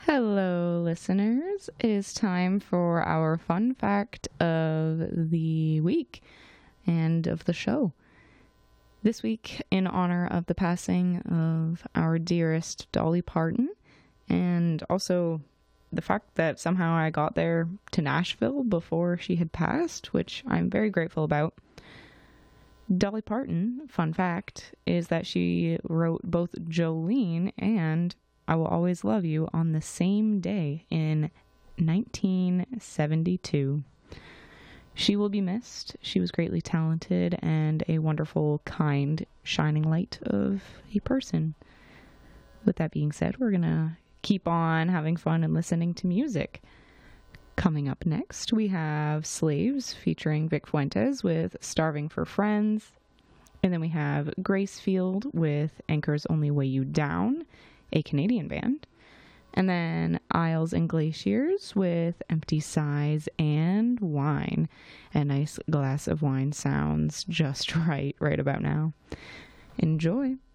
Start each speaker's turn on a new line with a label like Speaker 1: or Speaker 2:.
Speaker 1: Hello, listeners. It is time for our fun fact of the week and of the show. This week, in honor of the passing of our dearest Dolly Parton, and also the fact that somehow I got there to Nashville before she had passed, which I'm very grateful about. Dolly Parton, fun fact, is that she wrote both Jolene and I Will Always Love You on the same day in 1972. She will be missed. She was greatly talented and a wonderful, kind, shining light of a person. With that being said, we're going to keep on having fun and listening to music. Coming up next, we have Slaves featuring Vic Fuentes with Starving for Friends. And then we have Gracefield with Anchors Only Weigh You Down, a Canadian band. And then Isles and Glaciers with Empty Sighs and Wine. A nice glass of wine sounds just right about now. Enjoy.